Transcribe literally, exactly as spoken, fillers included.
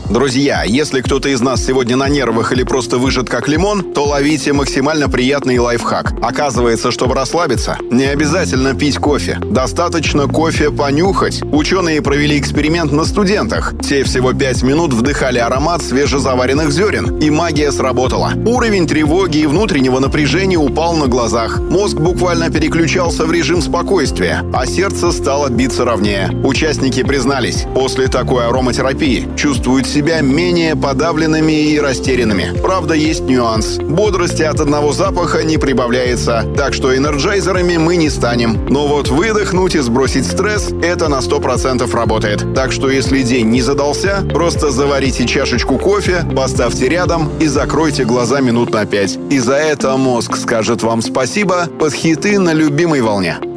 Друзья, если кто-то из нас сегодня на нервах или просто выжат как лимон, то ловите максимально приятный лайфхак. Оказывается, чтобы расслабиться, не обязательно пить кофе. Достаточно кофе понюхать. Ученые провели эксперимент на студентах. Те всего пять минут вдыхали аромат свежезаваренных зерен, и магия сработала. Уровень тревоги и внутреннего напряжения упал на глазах. Мозг буквально переключался в режим спокойствия, а сердце стало биться ровнее. Участники признались, после такой ароматерапии чувствуют себя менее подавленными и растерянными. Правда, есть нюанс. Бодрости от одного запаха не прибавляется, так что энерджайзерами мы не станем. Но вот выдохнуть и сбросить стресс – это на сто процентов работает. Так что если день не задался, просто заварите чашечку кофе, поставьте рядом и закройте глаза минут на пять. И за это мозг скажет вам спасибо под хиты на любимой волне.